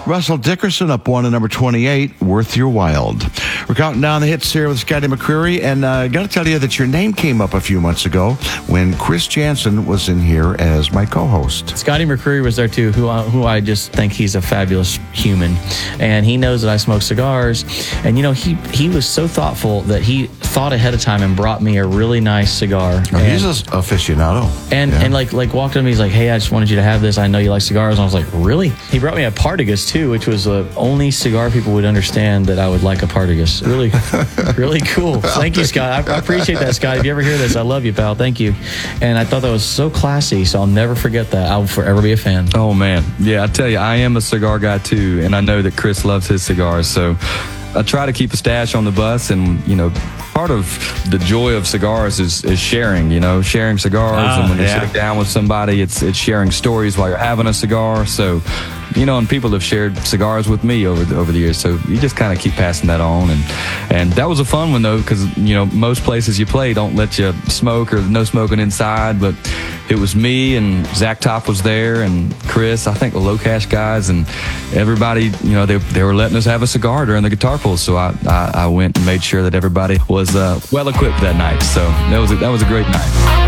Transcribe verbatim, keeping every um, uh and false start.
Russell Dickerson up one at number twenty-eight, Worth Your While. We're counting down the hits here with Scotty McCreery, and I uh, got to tell you that your name came up a few months ago when Chris Jansen was in here as my co-host. Scotty McCreery was there too, who, uh, who I just think he's a fabulous human, and he knows that I smoke cigars, and you know, he, he was so thoughtful that he thought ahead of time and brought me a really nice cigar. Oh, and, he's an aficionado. And yeah. and like like walked up to me, he's like, hey, I just wanted you to have this. I know you like cigars. And I was like, really? He brought me a Partagas too, which was the only cigar people would understand that I would like a Partagas. Really, really cool. Thank you, Scott. I, I appreciate that, Scott. If you ever hear this, I love you, pal. Thank you. And I thought that was so classy, so I'll never forget that. I'll forever be a fan. Oh, man. Yeah, I tell you, I am a cigar guy too, and I know that Chris loves his cigars, so I try to keep a stash on the bus, and, you know, part of the joy of cigars is, is sharing, you know, sharing cigars. Ah, and when you're yeah. sitting down with somebody, it's it's sharing stories while you're having a cigar. So, you know, and people have shared cigars with me over the, over the years. So you just kind of keep passing that on. And, and that was a fun one, though, because, you know, most places you play don't let you smoke or no smoking inside. But it was me and Zach Top was there and Chris, I think the Low Cash guys, and everybody, you know, they, they were letting us have a cigar during the guitar pull. So I, I, I went and made sure that everybody was uh, well equipped that night. So that was a, that was a great night.